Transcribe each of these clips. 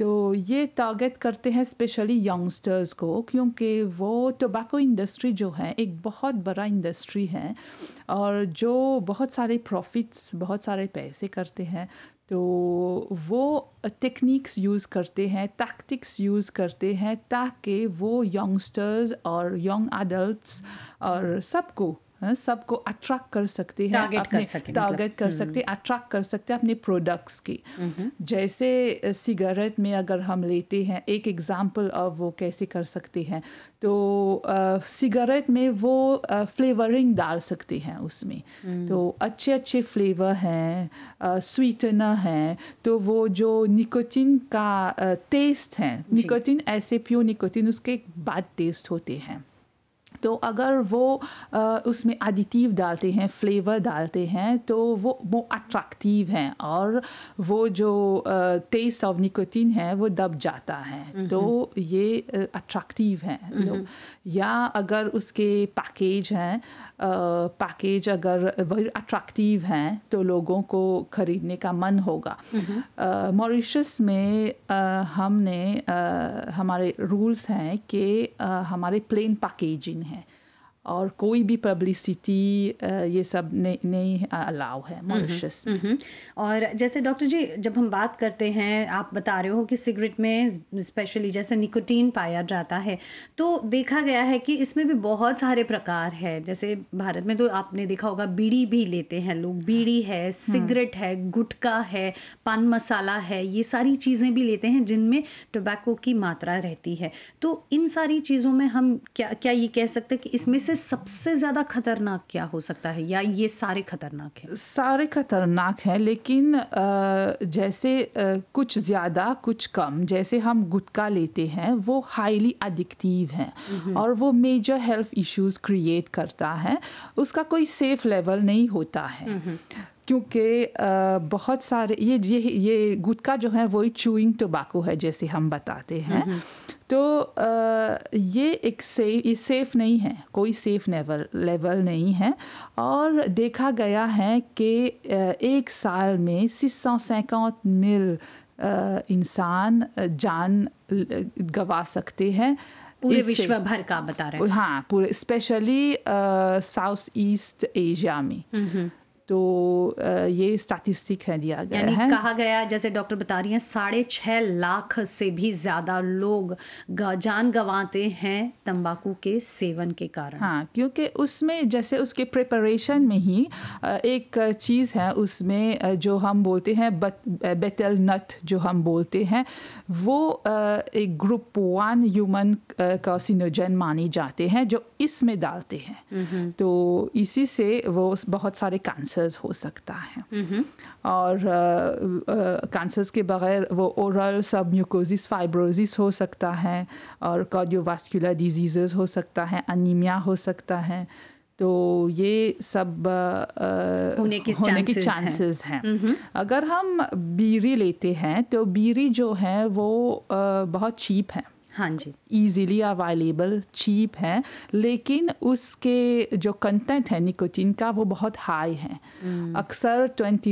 तो ये टारगेट करते हैं स्पेशली यंगस्टर्स को, क्योंकि वो टोबैको इंडस्ट्री जो है एक बहुत बड़ा इंडस्ट्री है और जो बहुत सारे प्रॉफिट्स, बहुत सारे पैसे करते हैं। तो वो टेक्निक्स यूज़ करते हैं, टैक्टिक्स यूज़ करते हैं ताकि वो यंगस्टर्स और यंग एडल्ट्स और सबको अट्रैक्ट कर सकते हैं, टारगेट कर सकते हैं, अट्रैक्ट कर सकते हैं अपने प्रोडक्ट्स की। जैसे सिगरेट में अगर हम लेते हैं एक एग्जांपल ऑफ वो कैसे कर सकते हैं, तो सिगरेट में वो फ्लेवरिंग डाल सकते हैं उसमें। तो अच्छे अच्छे फ्लेवर हैं, स्वीटनर हैं, तो वो जो निकोटिन का टेस्ट है, निकोटिन ऐसे प्योर निकोटिन उसके एक बैड टेस्ट होते हैं। तो अगर वो उसमें एडिटिव डालते हैं, फ्लेवर डालते हैं, तो वो अट्रैक्टिव हैं और वो जो टेस्ट ऑफ निकोटिन है वो दब जाता है। तो ये अट्रैक्टिव हैं लोग। या अगर उसके पैकेज हैं, पैकेज अगर वही अट्रैक्टिव हैं तो लोगों को ख़रीदने का मन होगा। मॉरिशस में हमने हमारे रूल्स हैं कि हमारे प्लेन पैकेजिंग है और कोई भी पब्लिसिटी ये सब नहीं अलाउ है मॉरिशस में। और जैसे डॉक्टर जी जब हम बात करते हैं, आप बता रहे हो कि सिगरेट में स्पेशली जैसे निकोटीन पाया जाता है, तो देखा गया है कि इसमें भी बहुत सारे प्रकार है। जैसे भारत में तो आपने देखा होगा बीड़ी भी लेते हैं लोग, बीड़ी है, सिगरेट है, गुटखा है, पान मसाला है, ये सारी चीज़ें भी लेते हैं जिनमें टोबैको की मात्रा रहती है। तो इन सारी चीज़ों में हम क्या ये कह सकते हैं कि इसमें से सबसे ज़्यादा खतरनाक क्या हो सकता है, या ये सारे खतरनाक हैं? सारे खतरनाक हैं, लेकिन जैसे कुछ ज़्यादा कुछ कम। जैसे हम गुटखा लेते हैं वो हाईली एडिक्टिव है और वो मेजर हेल्थ इश्यूज क्रिएट करता है। उसका कोई सेफ लेवल नहीं होता है, क्योंकि बहुत सारे ये गुटखा जो है वही चूइंग टोबैको है जैसे हम बताते हैं। तो ये सेफ नहीं है, कोई सेफ लेवल नहीं है। और देखा गया है कि एक साल में 650 मिल इंसान जान गंवा सकते हैं। पूरे विश्व भर का बता रहे हैं? हाँ, पूरे स्पेशली साउथ ईस्ट एशिया में। तो ये स्टैटिस्टिक है दिया गया है। कहा गया, जैसे डॉक्टर बता रही हैं, 6.5 लाख से भी ज़्यादा लोग जान गंवाते हैं तंबाकू के सेवन के कारण। हाँ, क्योंकि उसमें जैसे उसके प्रिपरेशन में ही एक चीज़ है उसमें जो हम बोलते हैं बेटल नट जो हम बोलते हैं, वो एक ग्रुप 1 ह्यूमन कार्सिनोजन माने जाते हैं जो इसमें डालते हैं। तो इसी से वो बहुत सारे कैंसर्स हो सकता है। और कैंसर्स के बगैर वो ओरल सबम्यूकोसिस फाइब्रोसिस हो सकता है और कार्डियोवास्कुलर डिजीज़ेस हो सकता है, अनीमिया हो सकता है। तो ये सब होने के चांसेस हैं। अगर हम बीड़ी लेते हैं तो बीड़ी जो है वो बहुत चीप है। हाँ जी, ईजीली अवेलेबल, चीप है, लेकिन उसके जो कंटेंट है निकोटीन का वो बहुत हाई है। अक्सर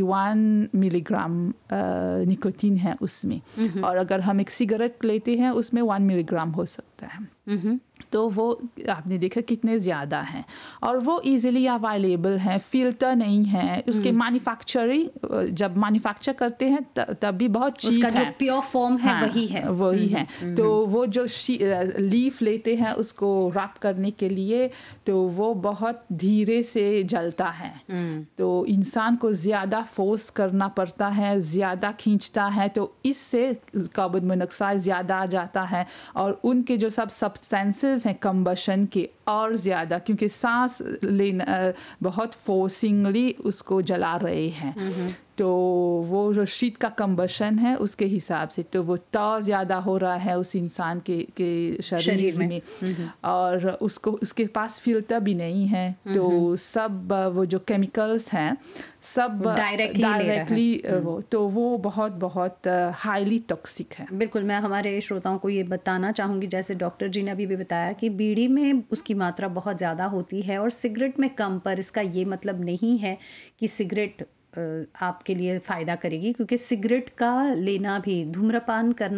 21 मिलीग्राम निकोटीन है उसमें। और अगर हम एक सिगरेट लेते हैं उसमें 1 मिलीग्राम हो सकता है। तो वो आपने देखा कितने ज़्यादा हैं और वो इजीली अवेलेबल हैं, फिल्टर नहीं है। उसके मैन्युफैक्चरिंग जब मैन्युफैक्चर करते हैं तब भी बहुत चीप है। उसका जो प्योर फॉर्म है वही है। तो वो जो लीफ लेते हैं उसको रैप करने के लिए, तो वो बहुत धीरे से जलता है। तो इंसान को ज़्यादा फोर्स करना पड़ता है, ज़्यादा खींचता है, तो इससे कार्बन मोनोऑक्साइड ज़्यादा आ जाता है और उनके जो सब सब्सटेंसेस हैं कंबशन के और ज़्यादा, क्योंकि सांस लेना बहुत फोर्सिंगली उसको जला रहे हैं। तो वो जो शीत का कंबशन है उसके हिसाब से तो वो ताव ज़्यादा हो रहा है उस इंसान के शरीर में। और उसके पास फिल्टर भी नहीं है, तो सब वो जो केमिकल्स हैं सब डायरेक्टली तो वो बहुत बहुत हाईली टॉक्सिक है। बिल्कुल, मैं हमारे श्रोताओं को ये बताना चाहूँगी, जैसे डॉक्टर जी ने अभी भी बताया कि बीड़ी में उसकी मात्रा बहुत ज़्यादा होती है और सिगरेट में कम, पर इसका ये मतलब नहीं है कि सिगरेट आपके लिए फ़ायदा करेगी, क्योंकि सिगरेट का लेना भी, धूम्रपान करना